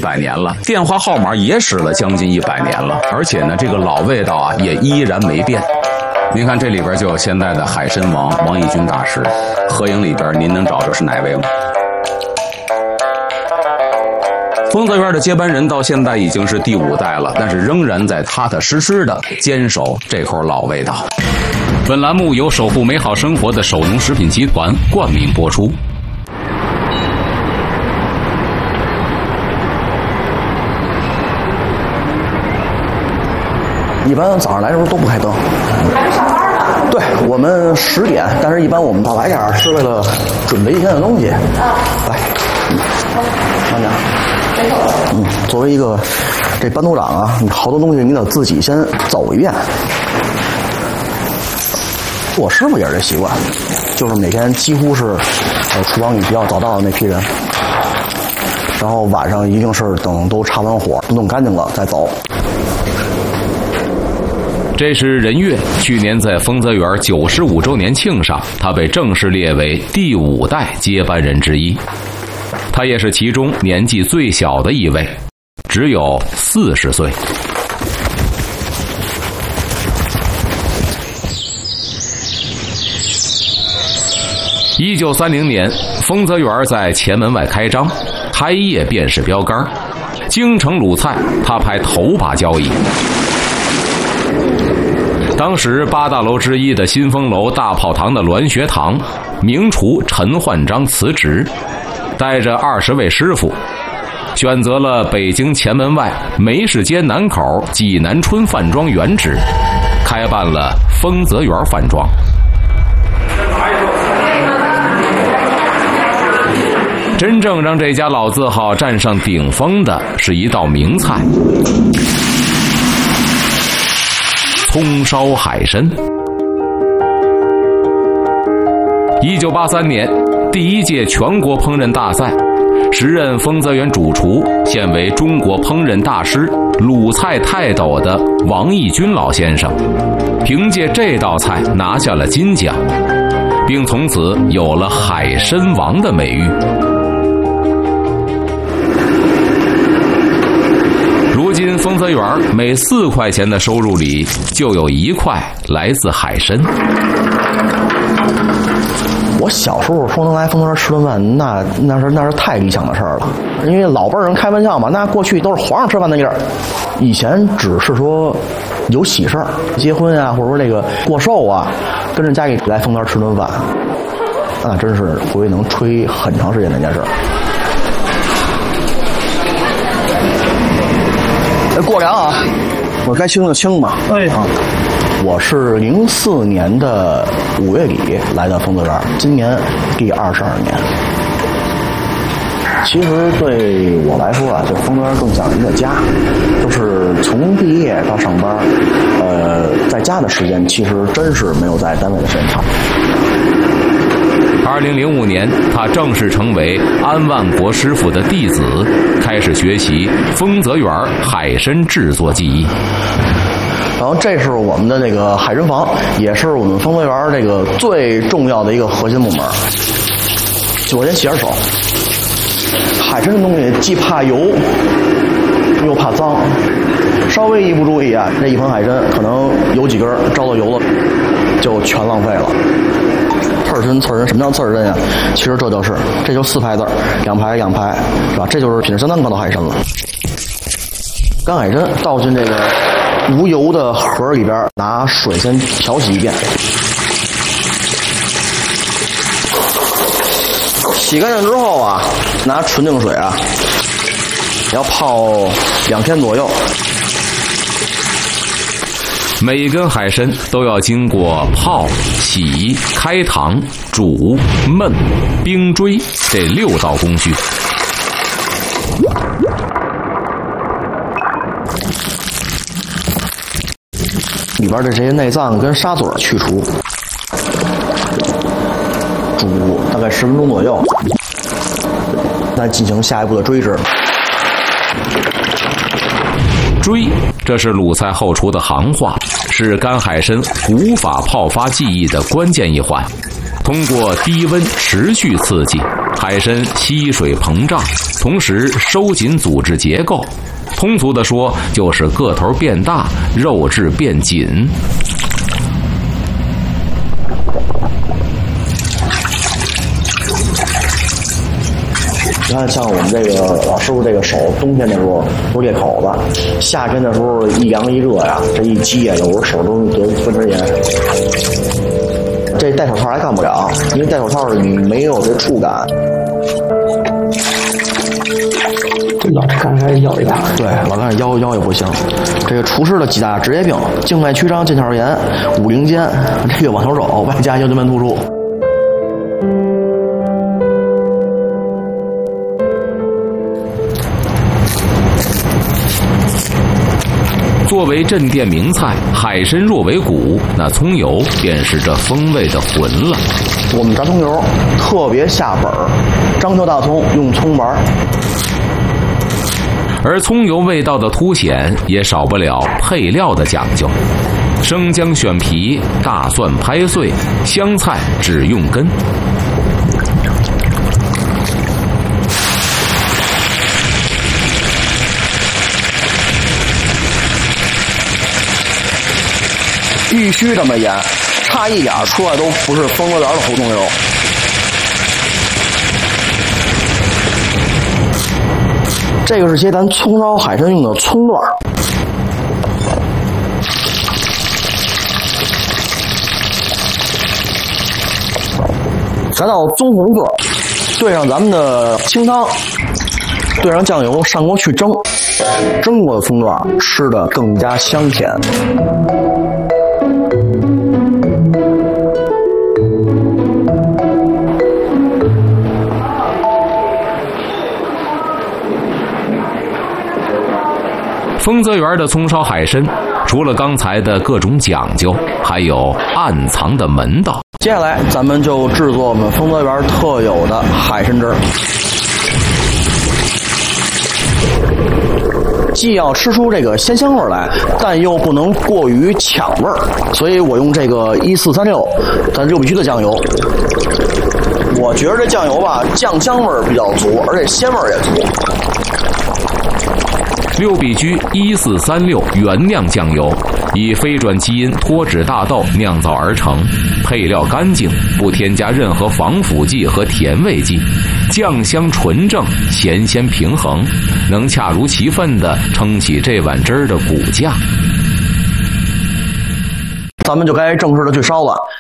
100年了，电话号码也使了将近100年了，而且呢，这个老味道啊也依然没变。您看这里边就有现在的海参王王义军大师，合影里边您能找着是哪位吗？丰泽园的接班人到现在已经是第5代了，但是仍然在踏踏实实的坚守这口老味道。本栏目由守护美好生活的首农食品集团冠名播出。 一般早上来的时候都不开灯。 还是上班呢？ 对，我们10点，但是一般我们到来点是为了准备一天的东西。来，慢点。作为一个这班组长啊，你好多东西你得自己先走一遍。我师傅也是这习惯，就是每天几乎是厨房里比较早到的那批人，然后晚上一定是等都插完火弄干净了再走。 这是任岳，去年在丰泽园95周年庆上，他被正式列为第5代接班人之一。他也是其中年纪最小的一位，只有40岁。1930年，丰泽园在前门外开张，开业便是标杆，京城鲁菜他排头把交椅。当时8大楼之一的新丰楼大炮堂的栾学堂，名厨陈焕章辞职，带着20位师傅，选择了北京前门外梅市街南口济南春饭庄原址，开办了丰泽园饭庄。真正让这家老字号站上顶峰的是一道名菜——葱烧海参。1983年，第1届全国烹饪大赛，时任丰泽园主厨、现为中国烹饪大师、鲁菜泰斗的王义军老先生，凭借这道菜拿下了金奖，并从此有了海参王的美誉。如今丰泽园每4块钱的收入里就有1块来自海参。 我小时候说能来丰泽园吃顿饭，那是太理想的事儿了。因为老辈人开玩笑嘛，那过去都是皇上吃饭的地儿。以前只是说有喜事儿，结婚啊，或者说这个过寿啊，跟着家里来丰泽园吃顿饭，那真是回去能吹很长时间的一件事儿。过粮啊，我该清的清嘛。我是04年的5月底来的丰泽园，今年第22年。其实对我来说啊，这丰泽园更像一个家，就是从毕业到上班，在家的时间其实真是没有在单位的时间长。 2005年，他正式成为安万国师傅的弟子，开始学习丰泽园海参制作技艺。 然后这是我们的这个海参房，也是我们丰泽园这个最重要的一个核心部门。就我先洗点手。海参这东西既怕油，又怕脏，稍微一不注意啊，这一盆海参可能有几根着了油了，就全浪费了。刺身，什么叫刺身呀？其实这就4排字，2排2排，是吧？这就是品质相当高的海参了。干海参倒进这个无油的盒里边，拿水先调洗一遍，洗干净之后啊，拿纯净水啊，要泡2天左右。 每一根海参都要经过泡、洗、开膛、煮、焖、冰锥这6道工序。 里边的这些内脏跟沙嘴去除，煮大概10分钟左右，再进行下一步的追制。 追，这是鲁菜后厨的行话，是干海参古法泡发技艺的关键一环。 通过低温持续刺激，海参吸水膨胀，同时收紧组织结构。通俗的说，就是个头变大，肉质变紧。 你看，像我们这个老师傅这个手，冬天的时候都裂口子，夏天的时候一凉一热呀，这一激呀，我手都得分针炎。这戴手套还干不了，因为戴手套你没有这触感。 这老干还腰一把， 对，老干腰也不行。这个厨师的几大职业病：静脉曲张、腱鞘炎、五陵肩，这个网球手，外加腰间盘突出。 作为镇店名菜，海参若为骨，那葱油便是这风味的魂了。 我们炸葱油特别下本儿，章丘大葱用葱丸， 而葱油味道的凸显也少不了配料的讲究。生姜选皮，大蒜拍碎，香菜只用根。 必须这么演，差一点出来都不是丰泽园的胡同油。这个是些咱葱烧海参用的葱段。来到棕红色，兑上咱们的清汤，兑上酱油，上锅去蒸。蒸过的葱段吃的更加香甜。 丰泽园的葱烧海参，除了刚才的各种讲究，还有暗藏的门道。 接下来，咱们就制作我们丰泽园特有的海参汁。既要吃出这个鲜香味来，但又不能过于抢味儿，所以我用这个1436咱六必居的酱油。我觉得这酱油吧，酱香味儿比较足，而且鲜味儿也足。 六必居1436原酿酱油，以非转基因脱脂大豆酿造而成，配料干净，不添加任何防腐剂和甜味剂，酱香纯正，咸鲜平衡，能恰如其分地撑起这碗汁儿的骨架。 咱们就该正式的去烧了。